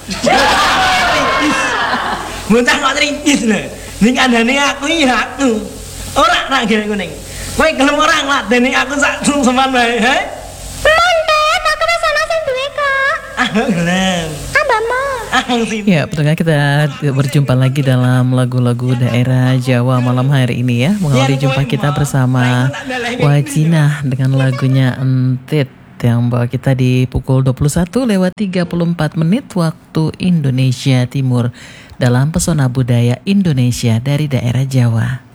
Bocah kok ringkis lho. Ning kandhane aku ya aku. Ora ra ngene kuning. Kowe gelem ora ngladeni aku sak sungseman wae, he? Mondet, aku wis ana sing duwe kok. Ah, gelem. Tambahmu. Ya, pendengar, kita berjumpa lagi dalam lagu-lagu daerah Jawa malam hari ini ya. Mengawali jumpa kita bersama Wajinah dengan lagunya Entit yang bawa kita di pukul 21:34 waktu Indonesia Timur dalam Pesona Budaya Indonesia dari daerah Jawa.